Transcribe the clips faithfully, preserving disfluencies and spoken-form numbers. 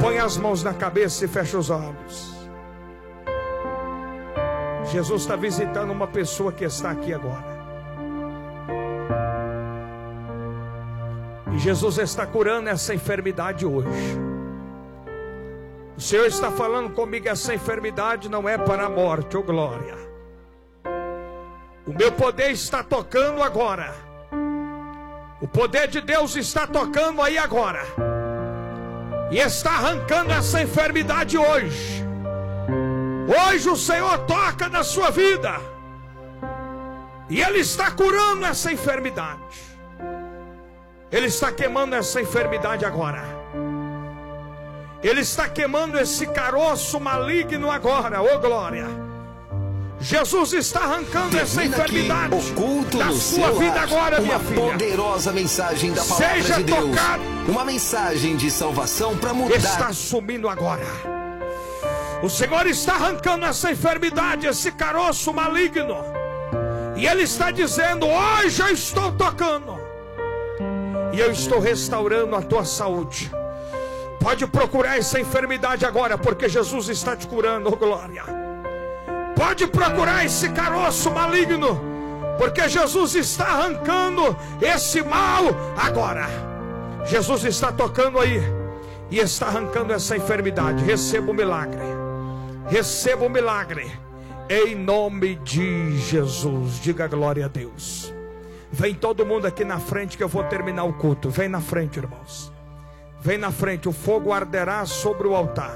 Põe as mãos na cabeça e fecha os olhos. Jesus está visitando uma pessoa que está aqui agora. E Jesus está curando essa enfermidade hoje. O Senhor está falando comigo, essa enfermidade não é para a morte, ô glória. O meu poder está tocando agora. O poder de Deus está tocando aí agora. E está arrancando essa enfermidade hoje. Hoje o Senhor toca na sua vida. E Ele está curando essa enfermidade. Ele está queimando essa enfermidade agora. Ele está queimando esse caroço maligno agora, ô glória. Jesus está arrancando Termina essa enfermidade oculto da sua vida agora, minha filha. Uma poderosa mensagem da palavra Seja de Deus. Tocado. Uma mensagem de salvação para mudar. Está sumindo agora. O Senhor está arrancando essa enfermidade, esse caroço maligno. E Ele está dizendo: hoje eu estou tocando. E eu estou restaurando a tua saúde. Pode procurar essa enfermidade agora, porque Jesus está te curando, oh glória. Pode procurar esse caroço maligno, porque Jesus está arrancando esse mal agora. Jesus está tocando aí e está arrancando essa enfermidade. Receba o milagre. Receba o milagre em nome de Jesus. Diga glória a Deus. Vem todo mundo aqui na frente que eu vou terminar o culto. Vem na frente, irmãos. Vem na frente, o fogo arderá sobre o altar.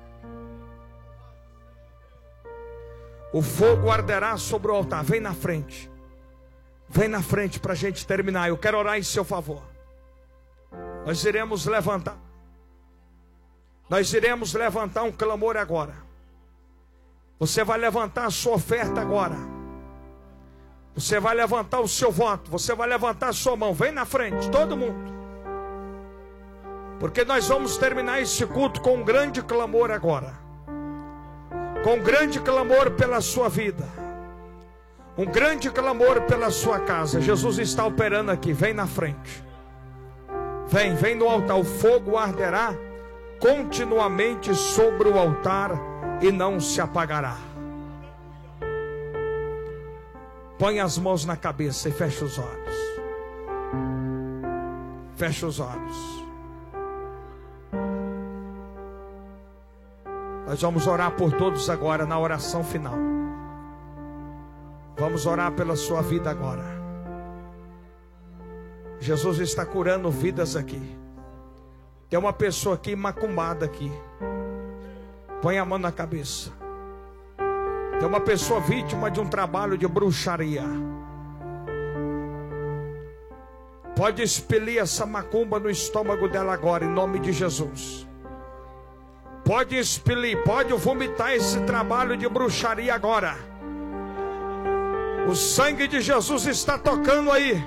O fogo arderá sobre o altar. Vem na frente. Vem na frente para a gente terminar. Eu quero orar em seu favor. Nós iremos levantar. Nós iremos levantar um clamor agora. Você vai levantar a sua oferta agora. Você vai levantar o seu voto. Você vai levantar a sua mão. Vem na frente, todo mundo. Porque nós vamos terminar esse culto com um grande clamor agora. Com um grande clamor pela sua vida. Um grande clamor pela sua casa. Jesus está operando aqui. Vem na frente. Vem, vem no altar. O fogo arderá continuamente sobre o altar e não se apagará. Põe as mãos na cabeça e fecha os olhos. Fecha os olhos. Nós vamos orar por todos agora na oração final. Vamos orar pela sua vida agora. Jesus está curando vidas aqui. Tem uma pessoa aqui macumbada aqui. Põe a mão na cabeça. Tem uma pessoa vítima de um trabalho de bruxaria. Pode expelir essa macumba no estômago dela agora, em nome de Jesus. Pode expelir, pode vomitar esse trabalho de bruxaria agora. O sangue de Jesus está tocando aí.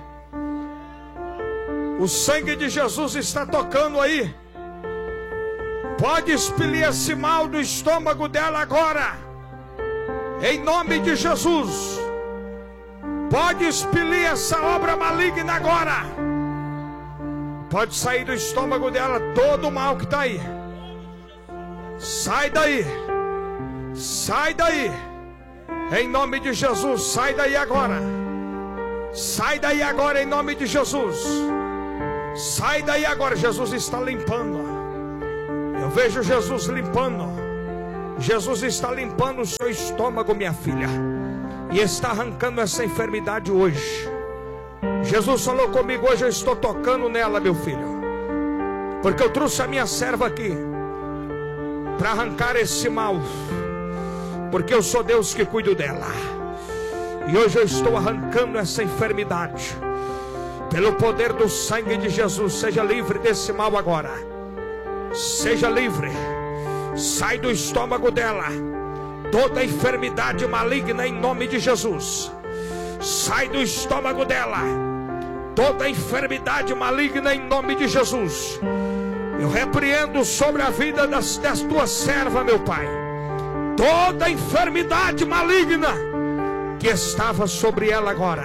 O sangue de Jesus está tocando aí. Pode expelir esse mal do estômago dela agora, em nome de Jesus. Pode expelir essa obra maligna agora. Pode sair do estômago dela todo o mal que está aí. Sai daí. Sai daí. Em nome de Jesus. Sai daí agora. Sai daí agora em nome de Jesus. Sai daí agora. Jesus está limpando. Eu vejo Jesus limpando. Jesus está limpando o seu estômago, minha filha. E está arrancando essa enfermidade hoje. Jesus falou comigo hoje. Eu estou tocando nela, meu filho. Porque eu trouxe a minha serva aqui para arrancar esse mal. Porque eu sou Deus que cuido dela. E hoje eu estou arrancando essa enfermidade. Pelo poder do sangue de Jesus. Seja livre desse mal agora. Seja livre. Sai do estômago dela toda enfermidade maligna em nome de Jesus. Sai do estômago dela toda enfermidade maligna em nome de Jesus. Eu repreendo sobre a vida das, das tuas servas, meu Pai, toda enfermidade maligna que estava sobre ela agora.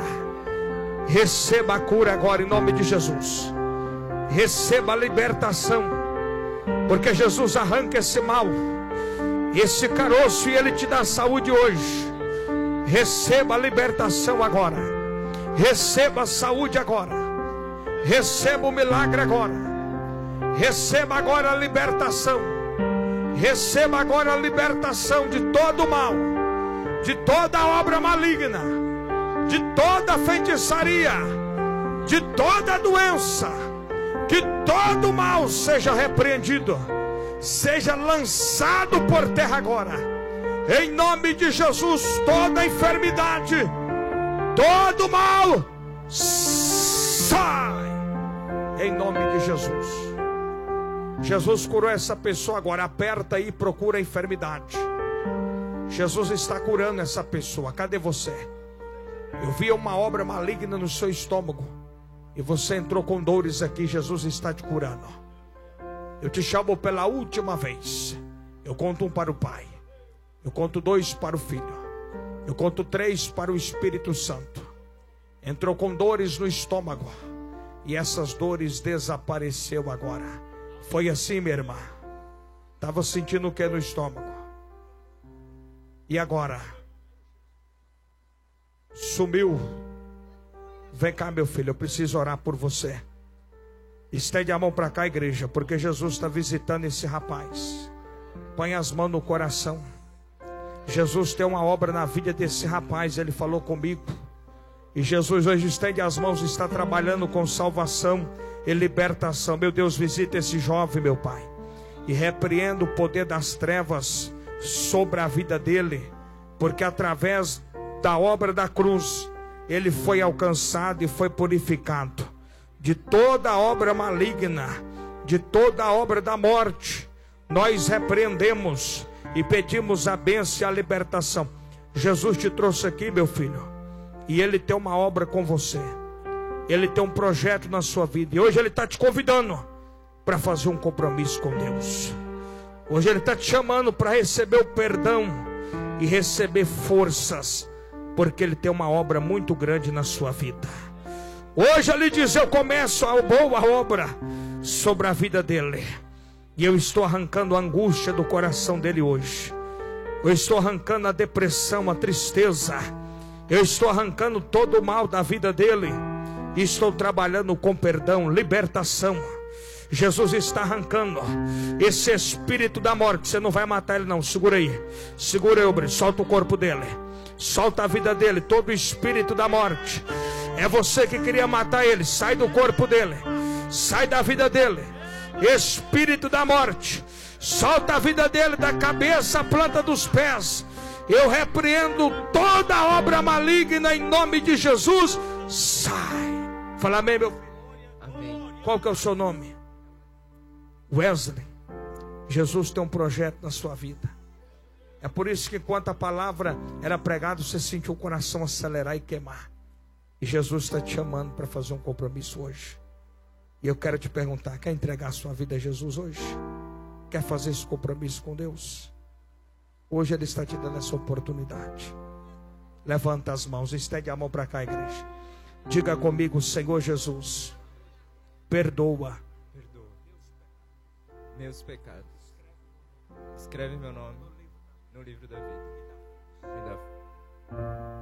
Receba a cura agora em nome de Jesus. Receba a libertação. porque Jesus arranca esse mal, esse caroço, e Ele te dá saúde hoje. Receba a libertação agora, receba a saúde agora, receba o milagre agora, receba agora a libertação, receba agora a libertação de todo o mal, de toda obra maligna, de toda feitiçaria, de toda doença. Que todo mal seja repreendido, seja lançado por terra agora, em nome de Jesus. Toda enfermidade, todo mal, sai, em nome de Jesus. Jesus curou essa pessoa agora. Aperta aí e procura a enfermidade. Jesus está curando essa pessoa. Cadê você? Eu vi uma obra maligna no seu estômago, e você entrou com dores aqui. Jesus está te curando. Eu te chamo pela última vez. Eu conto um para o Pai, eu conto dois para o Filho, eu conto três para o Espírito Santo. Entrou com dores no estômago, e essas dores desapareceu agora. Foi assim, minha irmã? Estava sentindo o que no estômago? E agora? Sumiu. Vem cá, meu filho, eu preciso orar por você. Estende a mão para cá, igreja, porque Jesus está visitando esse rapaz. Põe as mãos no coração. Jesus tem uma obra na vida desse rapaz. Ele falou comigo, e Jesus hoje estende as mãos, está trabalhando com salvação e libertação. Meu Deus, visita esse jovem, meu Pai, e repreenda o poder das trevas sobre a vida dele, porque através da obra da cruz ele foi alcançado e foi purificado de toda obra maligna, de toda obra da morte. Nós repreendemos e pedimos a bênção e a libertação. Jesus te trouxe aqui, meu filho, e Ele tem uma obra com você. Ele tem um projeto na sua vida, e hoje Ele está te convidando para fazer um compromisso com Deus. Hoje Ele está te chamando para receber o perdão e receber forças, porque Ele tem uma obra muito grande na sua vida. Hoje Ele diz: eu começo a boa obra sobre a vida dele, e eu estou arrancando a angústia do coração dele hoje. Eu estou arrancando a depressão, a tristeza. Eu estou arrancando todo o mal da vida dele, e estou trabalhando com perdão, libertação. Jesus está arrancando esse espírito da morte. Você não vai matar ele não, segura aí. Segura aí, obreiro, solta o corpo dele, solta a vida dele, todo o espírito da morte. É você que queria matar ele, sai do corpo dele, sai da vida dele. Espírito da morte, solta a vida dele, da cabeça à planta dos pés. Eu repreendo toda obra maligna em nome de Jesus. Sai. Fala amém, meu filho. Amém. Qual que é o seu nome? Wesley. Jesus tem um projeto na sua vida. É por isso que enquanto a palavra era pregada, você sentiu o coração acelerar e queimar. E Jesus está te chamando para fazer um compromisso hoje. E eu quero te perguntar: quer entregar a sua vida a Jesus hoje? Quer fazer esse compromisso com Deus? Hoje Ele está te dando essa oportunidade. Levanta as mãos, estende a mão para cá, igreja. Diga comigo: Senhor Jesus, perdoa, Perdoa meus pecados. Escreve meu nome no livro da vida. Me dá.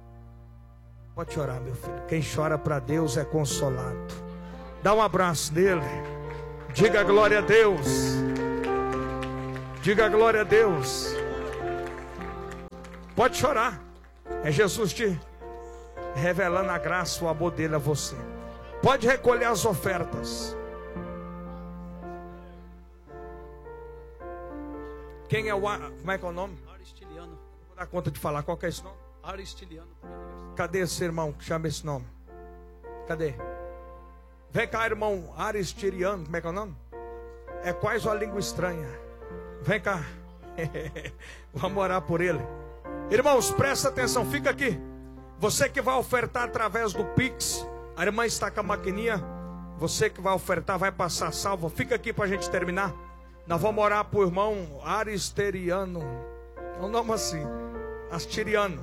Pode chorar, meu filho. Quem chora para Deus é consolado. Dá um abraço nele. Diga glória a Deus. Diga glória a Deus. Pode chorar. É Jesus te revelando a graça, o amor dele a você. Pode recolher as ofertas. Quem é o... Como é que é o nome? Aristiliano. Vou dar conta de falar. Qual que é esse nome? Aristiliano. Cadê esse irmão que chama esse nome? Cadê? Vem cá, irmão Aristiliano. Como é que é o nome? É quase uma língua estranha. Vem cá. Vamos orar por ele. Irmãos, presta atenção, fica aqui. Você que vai ofertar através do Pix, a irmã está com a maquininha. Você que vai ofertar, vai passar salva. Fica aqui para a gente terminar. Nós vamos orar para o irmão Aristeriano. É um nome assim, Astiriano.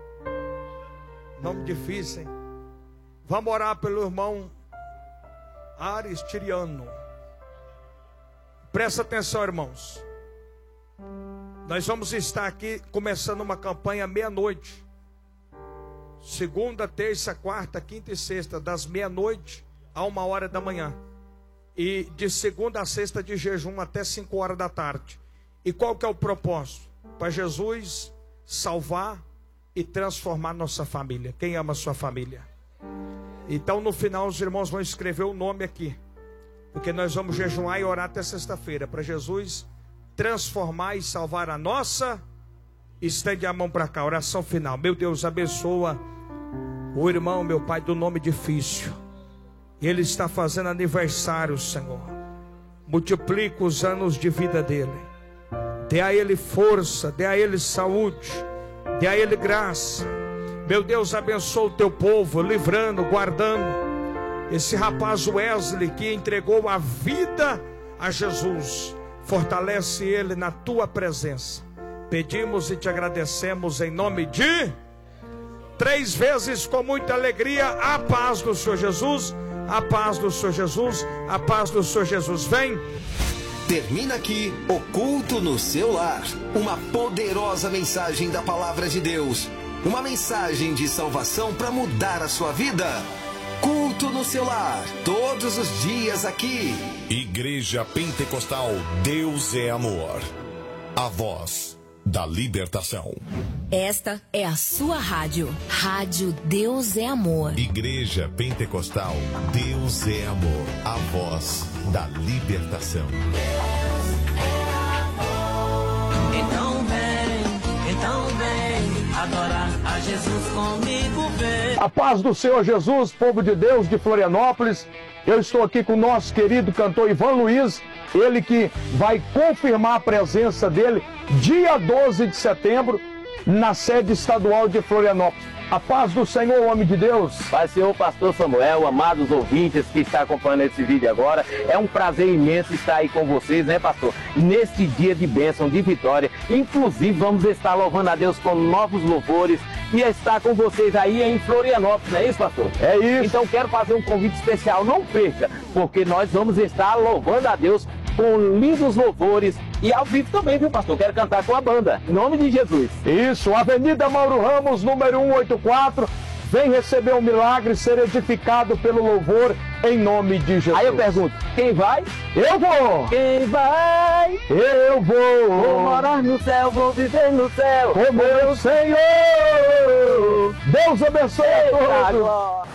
Nome difícil, hein? Vamos orar pelo irmão Aristiriano. Presta atenção, irmãos. Nós vamos estar aqui começando uma campanha meia-noite. Segunda, terça, quarta, quinta e sexta, das meia-noite a uma hora da manhã. E de segunda a sexta de jejum até cinco horas da tarde. E qual que é o propósito? Para Jesus salvar e transformar nossa família. Quem ama a sua família? Então no final os irmãos vão escrever o nome aqui. Porque nós vamos jejuar e orar até sexta-feira. Para Jesus transformar e salvar a nossa. Estende a mão para cá, oração final. Meu Deus, abençoa o irmão, meu Pai, do nome difícil. Ele está fazendo aniversário, Senhor. Multiplica os anos de vida dele. Dê a ele força, dê a ele saúde, dê a ele graça. Meu Deus, abençoa o teu povo, livrando, guardando esse rapaz Wesley que entregou a vida a Jesus. Fortalece ele na tua presença. Pedimos e te agradecemos em nome de... Três vezes com muita alegria. A paz do Senhor Jesus, a paz do Senhor Jesus, a paz do Senhor Jesus. Vem. Termina aqui o Culto no Seu Lar. Uma poderosa mensagem da Palavra de Deus. Uma mensagem de salvação para mudar a sua vida. Culto no Seu Lar, todos os dias aqui. Igreja Pentecostal Deus é Amor. A voz da libertação. Esta é a sua rádio. Rádio Deus é Amor. Igreja Pentecostal Deus é Amor. A voz da libertação. Então vem, então vem, adorar a Jesus comigo, vem. A paz do Senhor Jesus, povo de Deus de Florianópolis. Eu estou aqui com o nosso querido cantor Ivan Luiz. Ele que vai confirmar a presença dele dia doze de setembro na sede estadual de Florianópolis. A paz do Senhor, homem de Deus. Pai, Senhor, pastor Samuel, amados ouvintes que estão acompanhando esse vídeo agora, é um prazer imenso estar aí com vocês, né, pastor? Neste dia de bênção, de vitória. Inclusive, vamos estar louvando a Deus com novos louvores e estar com vocês aí em Florianópolis, não é isso, pastor? É isso. Então, quero fazer um convite especial, não perca, porque nós vamos estar louvando a Deus com lindos louvores e ao vivo também, viu, pastor? Quero cantar com a banda, em nome de Jesus. Isso, Avenida Mauro Ramos, número cento e oitenta e quatro. Vem receber um milagre, ser edificado pelo louvor, em nome de Jesus. Aí eu pergunto, quem vai? Eu vou! Quem vai? Eu vou! Vou morar no céu, vou viver no céu, com meu Senhor! Deus abençoe a todos!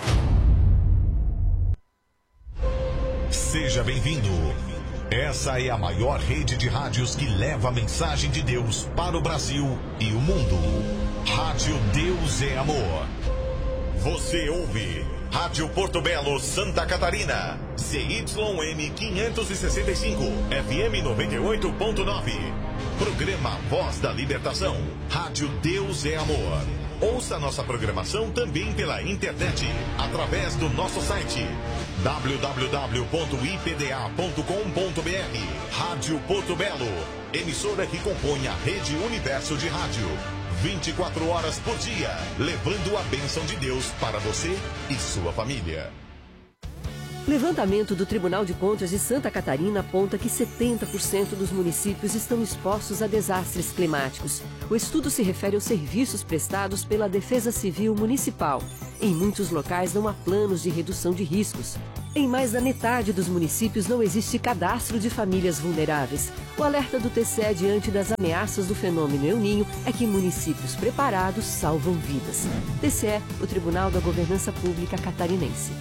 Seja bem-vindo. Essa é a maior rede de rádios que leva a mensagem de Deus para o Brasil e o mundo. Rádio Deus é Amor. Você ouve Rádio Porto Belo, Santa Catarina. C Y M quinhentos e sessenta e cinco, F M noventa e oito ponto nove. Programa Voz da Libertação. Rádio Deus é Amor. Ouça nossa programação também pela internet, através do nosso site w w w ponto i p d a ponto com ponto b r. Rádio Porto Belo, emissora que compõe a Rede Universo de Rádio. vinte e quatro horas por dia, levando a bênção de Deus para você e sua família. Levantamento do Tribunal de Contas de Santa Catarina aponta que setenta por cento dos municípios estão expostos a desastres climáticos. O estudo se refere aos serviços prestados pela Defesa Civil Municipal. Em muitos locais não há planos de redução de riscos. Em mais da metade dos municípios não existe cadastro de famílias vulneráveis. O alerta do T C E diante das ameaças do fenômeno El Niño é que municípios preparados salvam vidas. T C E, o Tribunal da Governança Pública Catarinense.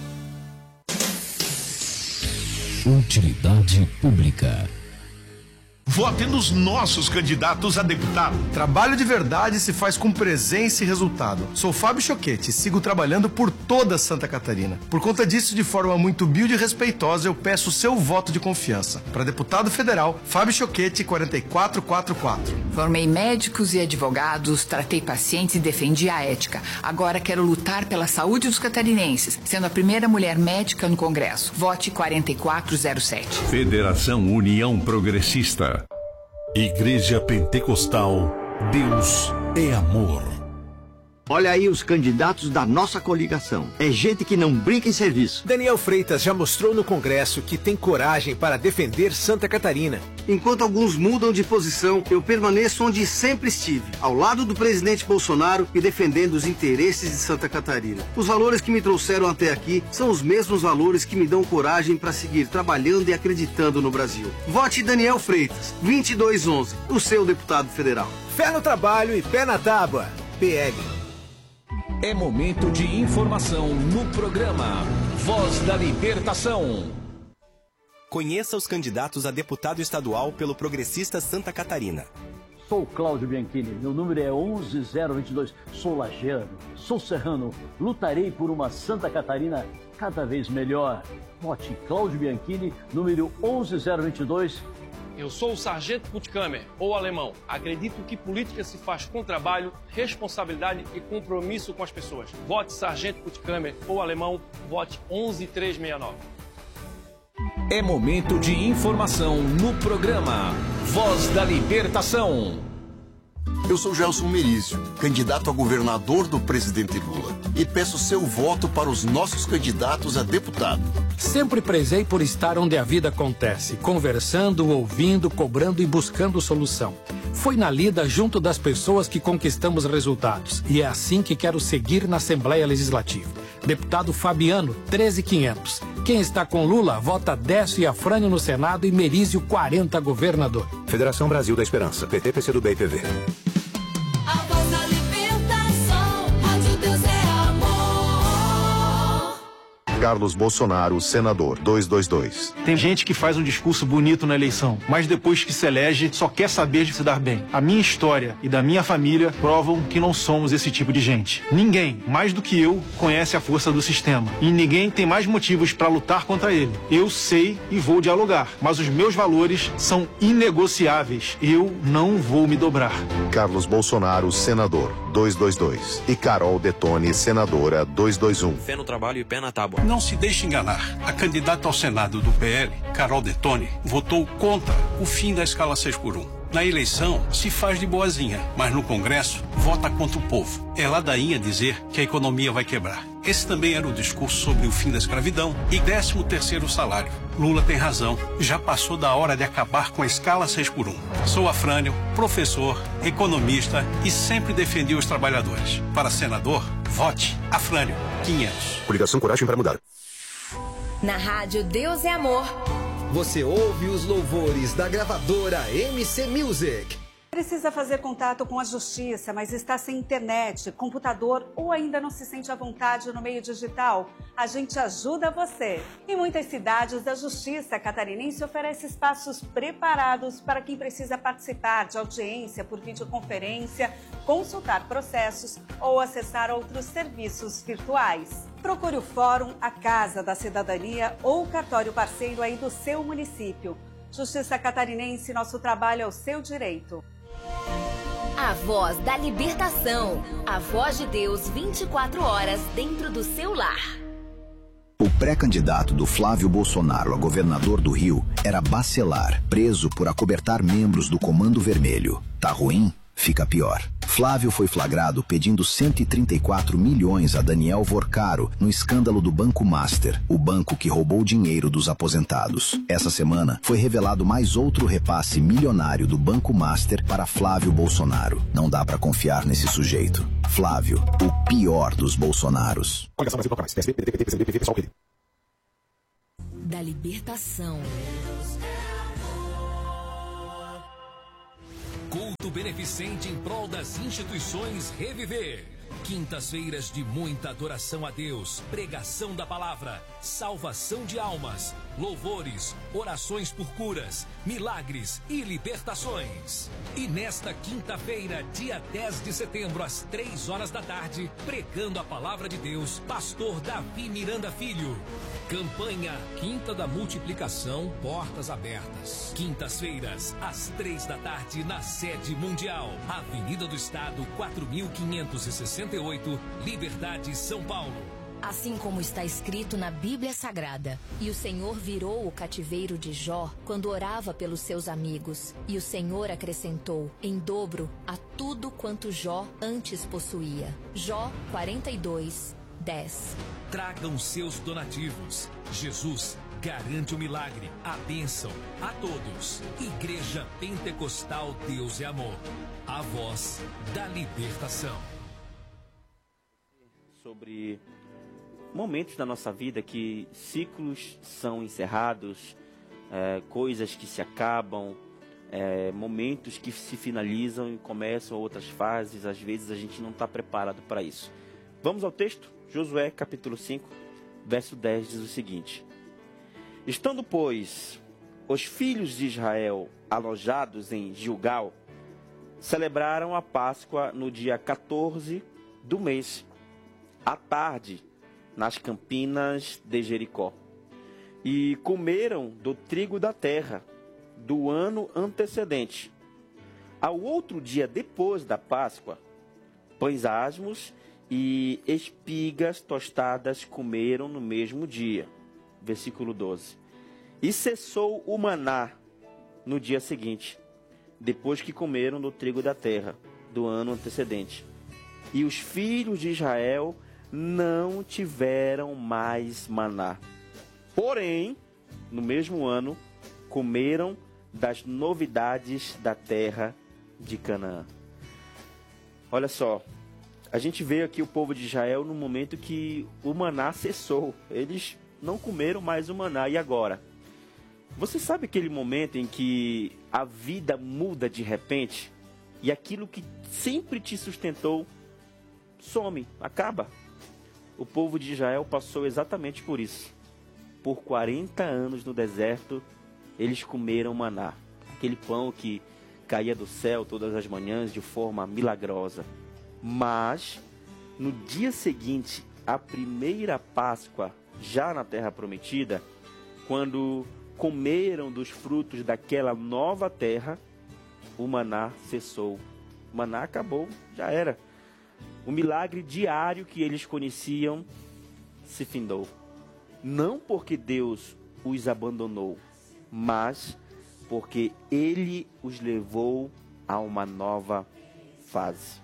Utilidade pública. Vote nos nossos candidatos a deputado. Trabalho de verdade se faz com presença e resultado. Sou Fábio Choquete e sigo trabalhando por toda Santa Catarina. Por conta disso, de forma muito humilde e respeitosa, eu peço o seu voto de confiança. Para deputado federal, Fábio Choquete, quatro quatro quatro quatro. Formei médicos e advogados, tratei pacientes e defendi a ética. Agora quero lutar pela saúde dos catarinenses, sendo a primeira mulher médica no Congresso. Vote quatro quatro zero sete. Federação União Progressista. Igreja Pentecostal Deus é Amor. Olha aí os candidatos da nossa coligação. É gente que não brinca em serviço. Daniel Freitas já mostrou no Congresso que tem coragem para defender Santa Catarina. Enquanto alguns mudam de posição, eu permaneço onde sempre estive, ao lado do presidente Bolsonaro e defendendo os interesses de Santa Catarina. Os valores que me trouxeram até aqui são os mesmos valores que me dão coragem para seguir trabalhando e acreditando no Brasil. Vote Daniel Freitas, vinte e dois onze, o seu deputado federal. Fé no trabalho e pé na tábua. P L. É momento de informação no programa Voz da Libertação. Conheça os candidatos a deputado estadual pelo Progressista Santa Catarina. Sou Cláudio Bianchini, meu número é onze zero vinte e dois. Sou lajeano, sou serrano, lutarei por uma Santa Catarina cada vez melhor. Vote Cláudio Bianchini, número onze zero vinte e dois. Eu sou o Sargento Puttkamer, ou alemão. Acredito que política se faz com trabalho, responsabilidade e compromisso com as pessoas. Vote Sargento Puttkamer, ou alemão, vote onze três seis nove. É momento de informação no programa Voz da Libertação. Eu sou Gelson Merizio, candidato a governador do presidente Lula, e peço seu voto para os nossos candidatos a deputado. Sempre prezei por estar onde a vida acontece, conversando, ouvindo, cobrando e buscando solução. Foi na lida junto das pessoas que conquistamos resultados, e é assim que quero seguir na Assembleia Legislativa. Deputado Fabiano, treze mil e quinhentos. Quem está com Lula, vota Décio e Afrânio no Senado e Merizio quarenta governador. Federação Brasil da Esperança, P T, P C do B e P V. A voz da libertação, Rádio Deus é amor. Carlos Bolsonaro, senador, duzentos e vinte e dois. Tem gente que faz um discurso bonito na eleição, mas depois que se elege, só quer saber de se dar bem. A minha história e da minha família provam que não somos esse tipo de gente. Ninguém, mais do que eu, conhece a força do sistema. E ninguém tem mais motivos para lutar contra ele. Eu sei e vou dialogar, mas os meus valores são inegociáveis. Eu não vou me dobrar. Carlos Bolsonaro, senador, duzentos e vinte e dois. E Carol Detone, senadora, duzentos e vinte e um. Fé no trabalho e pé na tábua. Não se deixe enganar. A candidata ao Senado do P L, Carol Detone, votou contra o fim da escala seis por um. Na eleição, se faz de boazinha, mas no Congresso, vota contra o povo. É ladainha dizer que a economia vai quebrar. Esse também era o discurso sobre o fim da escravidão e décimo terceiro salário. Lula tem razão. Já passou da hora de acabar com a escala seis por um. Sou Afrânio, professor, economista e sempre defendi os trabalhadores. Para senador, vote Afrânio, quinhentos. Coligação Coragem para Mudar. Na rádio Deus é Amor. Você ouve os louvores da gravadora M C Music. Precisa fazer contato com a justiça, mas está sem internet, computador ou ainda não se sente à vontade no meio digital? A gente ajuda você. Em muitas cidades, a Justiça Catarinense oferece espaços preparados para quem precisa participar de audiência por videoconferência, consultar processos ou acessar outros serviços virtuais. Procure o Fórum, a Casa da Cidadania ou o cartório parceiro aí do seu município. Justiça Catarinense, nosso trabalho é o seu direito. A Voz da Libertação. A voz de Deus vinte e quatro horas dentro do seu lar. O pré-candidato do Flávio Bolsonaro a governador do Rio era Bacelar, preso por acobertar membros do Comando Vermelho. Tá ruim? Fica pior. Flávio foi flagrado pedindo cento e trinta e quatro milhões a Daniel Vorcaro no escândalo do Banco Master, o banco que roubou dinheiro dos aposentados. Essa semana foi revelado mais outro repasse milionário do Banco Master para Flávio Bolsonaro. Não dá pra confiar nesse sujeito. Flávio, o pior dos Bolsonaros. Da libertação. Culto beneficente em prol das instituições Reviver. Quintas-feiras de muita adoração a Deus, pregação da palavra, salvação de almas, louvores, orações por curas, milagres e libertações. E nesta quinta-feira, dia dez de setembro, às três horas da tarde, pregando a palavra de Deus, pastor Davi Miranda Filho. Campanha Quinta da Multiplicação, portas abertas. Quintas-feiras, às três da tarde, na sede mundial, Avenida do Estado, quatro mil quinhentos e sessenta e oito, Liberdade, São Paulo. Assim como está escrito na Bíblia Sagrada. E o Senhor virou o cativeiro de Jó quando orava pelos seus amigos. E o Senhor acrescentou em dobro a tudo quanto Jó antes possuía. Jó quarenta e dois, dez. Tragam seus donativos. Jesus garante o milagre, a bênção a todos. Igreja Pentecostal Deus é Amor. A voz da libertação. Sobre momentos da nossa vida que ciclos são encerrados, é, coisas que se acabam, é, momentos que se finalizam e começam outras fases. Às vezes a gente não está preparado para isso. Vamos ao texto? Josué capítulo cinco, verso dez diz o seguinte: Estando, pois, os filhos de Israel alojados em Gilgal, celebraram a Páscoa no dia quatorze do mês, à tarde, nas campinas de Jericó. E comeram do trigo da terra do ano antecedente. Ao outro dia depois da Páscoa, pães asmos e espigas tostadas comeram no mesmo dia. Versículo doze. E cessou o maná no dia seguinte, depois que comeram do trigo da terra do ano antecedente. E os filhos de Israel não tiveram mais maná. Porém, no mesmo ano, comeram das novidades da terra de Canaã. Olha só, a gente vê aqui o povo de Israel no momento que o maná cessou. Eles não comeram mais o maná. E agora? Você sabe aquele momento em que a vida muda de repente e aquilo que sempre te sustentou some, acaba? O povo de Israel passou exatamente por isso. Por quarenta anos no deserto, eles comeram maná. Aquele pão que caía do céu todas as manhãs de forma milagrosa. Mas, no dia seguinte, a primeira Páscoa, já na Terra Prometida, quando comeram dos frutos daquela nova terra, o maná cessou. O maná acabou, já era. O milagre diário que eles conheciam se findou. Não porque Deus os abandonou, mas porque Ele os levou a uma nova fase.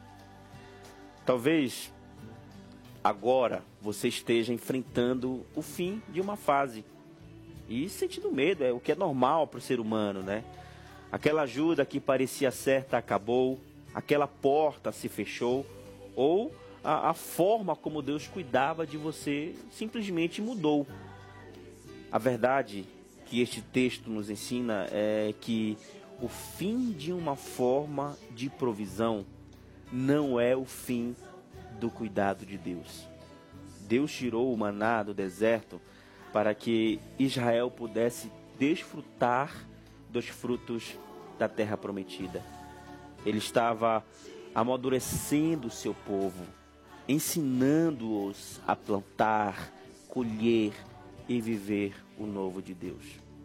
Talvez agora você esteja enfrentando o fim de uma fase e sentindo medo, é o que é normal para o ser humano, né? Aquela ajuda que parecia certa acabou, aquela porta se fechou, ou a, a forma como Deus cuidava de você simplesmente mudou. A verdade que este texto nos ensina é que o fim de uma forma de provisão não é o fim do cuidado de Deus. Deus tirou o maná do deserto para que Israel pudesse desfrutar dos frutos da terra prometida. Ele estava amadurecendo o seu povo, ensinando-os a plantar, colher e viver o novo de Deus.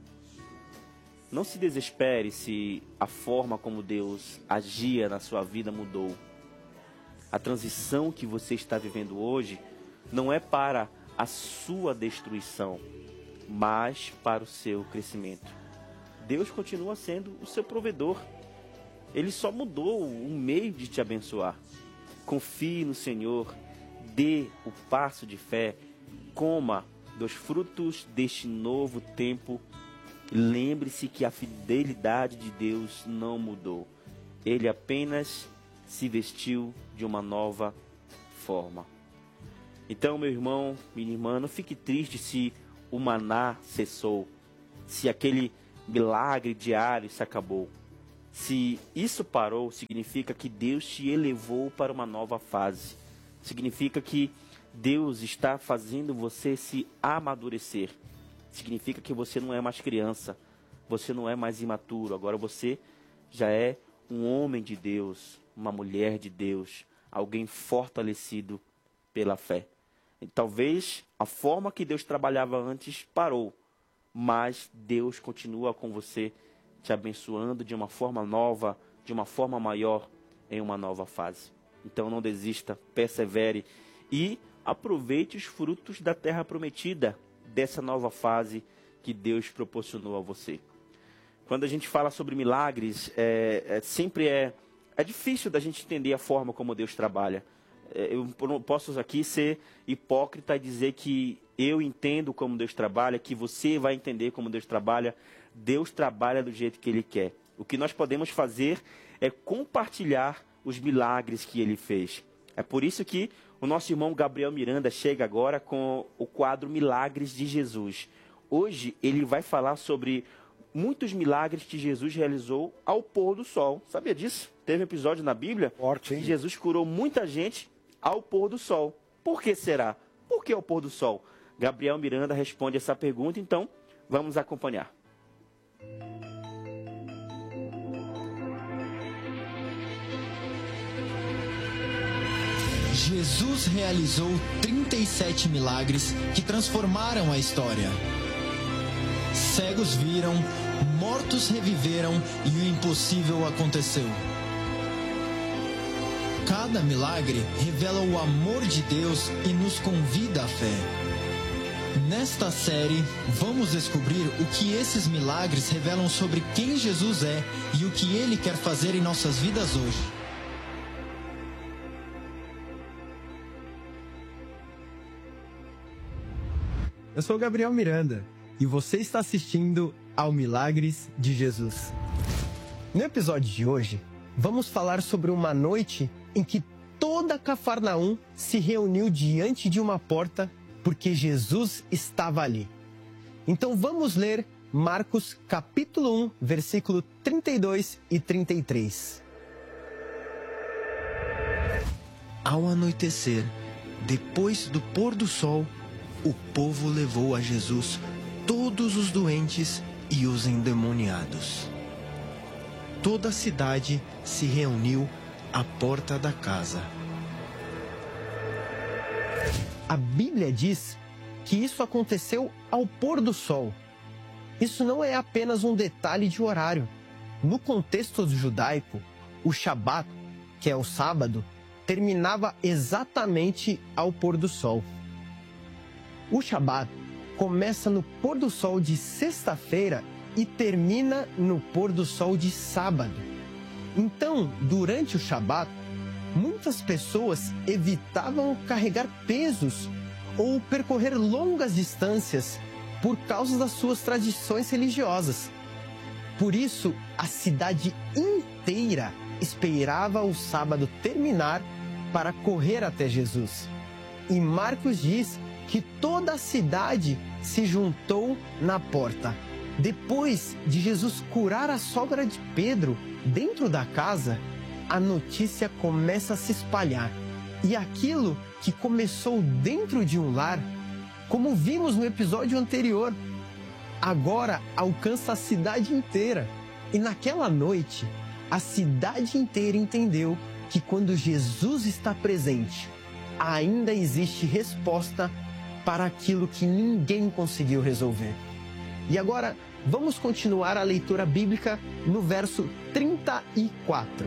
Não se desespere se a forma como Deus agia na sua vida mudou. A transição que você está vivendo hoje não é para a sua destruição, mas para o seu crescimento. Deus continua sendo o seu provedor. Ele só mudou um meio de te abençoar. Confie no Senhor, dê o passo de fé, coma dos frutos deste novo tempo. Lembre-se que a fidelidade de Deus não mudou. Ele apenas se vestiu de uma nova forma. Então, meu irmão, minha irmã, não fique triste se o maná cessou, se aquele milagre diário se acabou. Se isso parou, significa que Deus te elevou para uma nova fase. Significa que Deus está fazendo você se amadurecer. Significa que você não é mais criança, você não é mais imaturo. Agora você já é um homem de Deus, uma mulher de Deus, alguém fortalecido pela fé. E talvez a forma que Deus trabalhava antes parou, mas Deus continua com você, te abençoando de uma forma nova, de uma forma maior, em uma nova fase. Então não desista, persevere e aproveite os frutos da terra prometida, dessa nova fase que Deus proporcionou a você. Quando a gente fala sobre milagres, é, é, sempre é, é difícil da gente entender a forma como Deus trabalha. É, eu não posso aqui ser hipócrita e dizer que eu entendo como Deus trabalha, que você vai entender como Deus trabalha. Deus trabalha do jeito que Ele quer. O que nós podemos fazer é compartilhar os milagres que Ele fez. É por isso que o nosso irmão Gabriel Miranda chega agora com o quadro Milagres de Jesus. Hoje ele vai falar sobre muitos milagres que Jesus realizou ao pôr do sol. Sabia disso? Teve um episódio na Bíblia Forte, que Jesus curou muita gente ao pôr do sol. Por que será? Por que ao pôr do sol? Gabriel Miranda responde essa pergunta, então vamos acompanhar. Jesus realizou trinta e sete milagres que transformaram a história. Cegos viram, mortos reviveram e o impossível aconteceu. Cada milagre revela o amor de Deus e nos convida à fé. Nesta série, vamos descobrir o que esses milagres revelam sobre quem Jesus é e o que Ele quer fazer em nossas vidas hoje. Eu sou Gabriel Miranda e você está assistindo ao Milagres de Jesus. No episódio de hoje, vamos falar sobre uma noite em que toda Cafarnaum se reuniu diante de uma porta porque Jesus estava ali. Então vamos ler Marcos capítulo um, versículo trinta e dois e trinta e três. Ao anoitecer, depois do pôr do sol, o povo levou a Jesus todos os doentes e os endemoniados. Toda a cidade se reuniu à porta da casa. A Bíblia diz que isso aconteceu ao pôr do sol. Isso não é apenas um detalhe de horário. No contexto judaico, o Shabat, que é o sábado, terminava exatamente ao pôr do sol. O Shabat começa no pôr do sol de sexta-feira e termina no pôr do sol de sábado. Então, durante o Shabat, muitas pessoas evitavam carregar pesos ou percorrer longas distâncias por causa das suas tradições religiosas. Por isso, a cidade inteira esperava o sábado terminar para correr até Jesus. E Marcos diz que toda a cidade se juntou na porta. Depois de Jesus curar a sogra de Pedro dentro da casa, a notícia começa a se espalhar. E aquilo que começou dentro de um lar, como vimos no episódio anterior, agora alcança a cidade inteira. E naquela noite, a cidade inteira entendeu que quando Jesus está presente, ainda existe resposta para aquilo que ninguém conseguiu resolver. E agora, vamos continuar a leitura bíblica no verso trinta e quatro.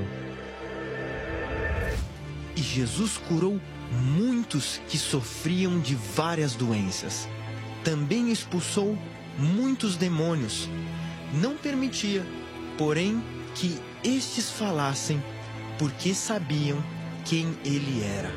E Jesus curou muitos que sofriam de várias doenças. Também expulsou muitos demônios. Não permitia, porém, que estes falassem, porque sabiam quem ele era.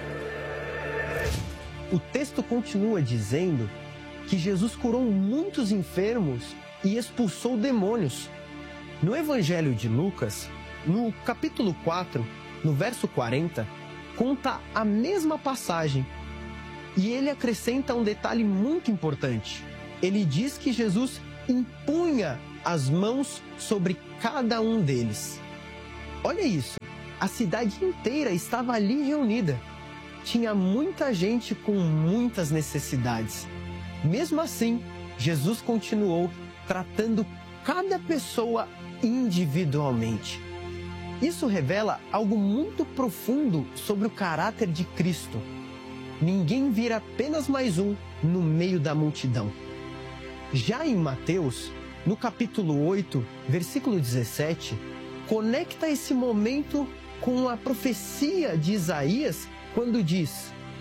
O texto continua dizendo que Jesus curou muitos enfermos e expulsou demônios. No Evangelho de Lucas, no capítulo quatro, no verso quarenta, conta a mesma passagem. E ele acrescenta um detalhe muito importante. Ele diz que Jesus impunha as mãos sobre cada um deles. Olha isso, a cidade inteira estava ali reunida. Tinha muita gente com muitas necessidades. Mesmo assim, Jesus continuou tratando cada pessoa individualmente. Isso revela algo muito profundo sobre o caráter de Cristo. Ninguém vira apenas mais um no meio da multidão. Já em Mateus, no capítulo oito, versículo dezessete, conecta esse momento com a profecia de Isaías, quando diz: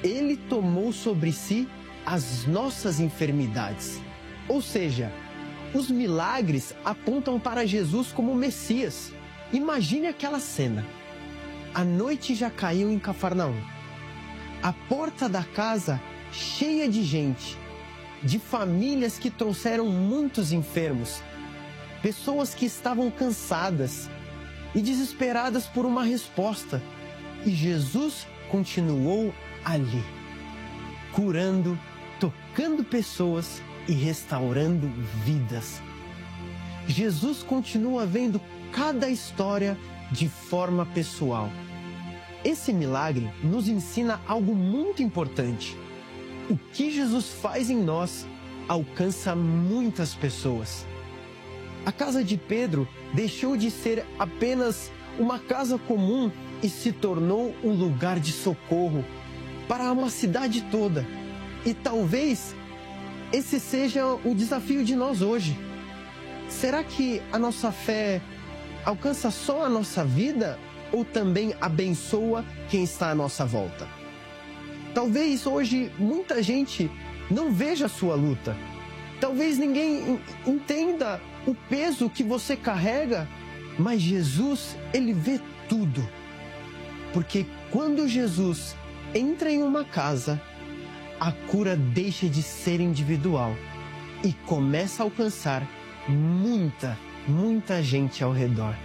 Ele tomou sobre si as nossas enfermidades. Ou seja, os milagres apontam para Jesus como o Messias. Imagine aquela cena. A noite já caiu em Cafarnaum. A porta da casa cheia de gente, de famílias que trouxeram muitos enfermos, pessoas que estavam cansadas e desesperadas por uma resposta. E Jesus continuou ali, curando, tocando pessoas e restaurando vidas. Jesus continua vendo cada história de forma pessoal. Esse milagre nos ensina algo muito importante. O que Jesus faz em nós alcança muitas pessoas. A casa de Pedro deixou de ser apenas uma casa comum e se tornou um lugar de socorro para uma cidade toda. E talvez esse seja o desafio de nós hoje. Será que a nossa fé alcança só a nossa vida ou também abençoa quem está à nossa volta? Talvez hoje muita gente não veja a sua luta. Talvez ninguém entenda o peso que você carrega, mas Jesus, ele vê tudo. Porque quando Jesus entra em uma casa, a cura deixa de ser individual e começa a alcançar muita, muita gente ao redor.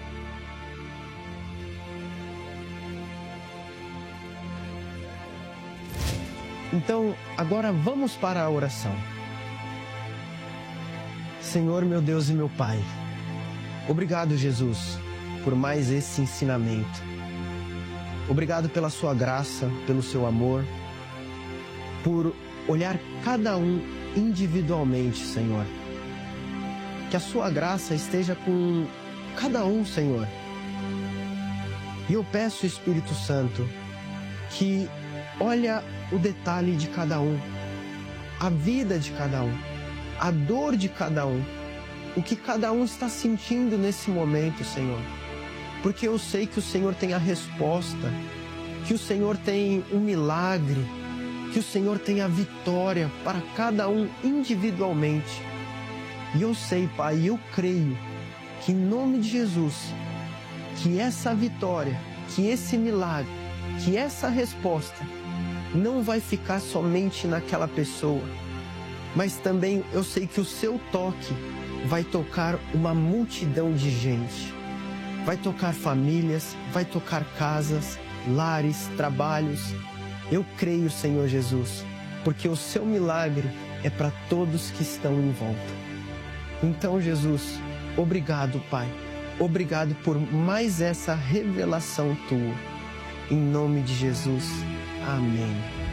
Então, agora vamos para a oração. Senhor, meu Deus e meu Pai, obrigado, Jesus, por mais esse ensinamento. Obrigado pela sua graça, pelo seu amor, por olhar cada um individualmente, Senhor. Que a sua graça esteja com cada um, Senhor. E eu peço, Espírito Santo, que olha o detalhe de cada um, a vida de cada um, a dor de cada um, o que cada um está sentindo nesse momento, Senhor. Porque eu sei que o Senhor tem a resposta, que o Senhor tem um milagre, que o Senhor tem a vitória para cada um individualmente. E eu sei, Pai, e eu creio que em nome de Jesus, que essa vitória, que esse milagre, que essa resposta não vai ficar somente naquela pessoa, mas também eu sei que o seu toque vai tocar uma multidão de gente. Vai tocar famílias, vai tocar casas, lares, trabalhos. Eu creio, Senhor Jesus, porque o seu milagre é para todos que estão em volta. Então, Jesus, obrigado, Pai. Obrigado por mais essa revelação tua. Em nome de Jesus. Amém.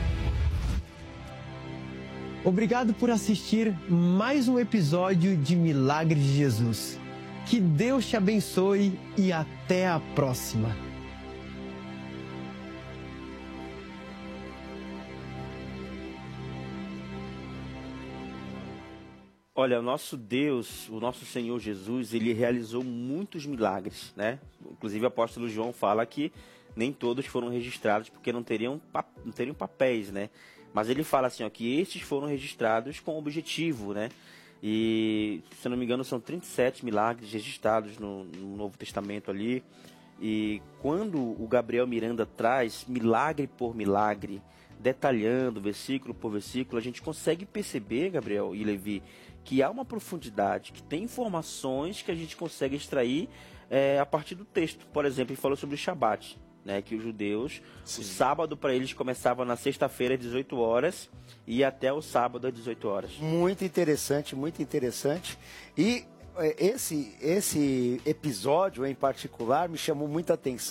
Obrigado por assistir mais um episódio de Milagre de Jesus. Que Deus te abençoe e até a próxima. Olha, o nosso Deus, o nosso Senhor Jesus, ele realizou muitos milagres, né? Inclusive o apóstolo João fala que nem todos foram registrados porque não teriam, não teriam papéis, né? Mas ele fala assim, ó, que estes foram registrados com objetivo, né? E, se não me engano, são trinta e sete milagres registrados no, no Novo Testamento ali. E quando o Gabriel Miranda traz milagre por milagre, detalhando versículo por versículo, a gente consegue perceber, Gabriel e Levi, que há uma profundidade, que tem informações que a gente consegue extrair é, a partir do texto. Por exemplo, ele falou sobre o Shabat, né, que os judeus, Sim. o sábado para eles começava na sexta-feira às dezoito horas e ia até o sábado às dezoito horas. Muito interessante, muito interessante. E esse, esse episódio em particular me chamou muita atenção.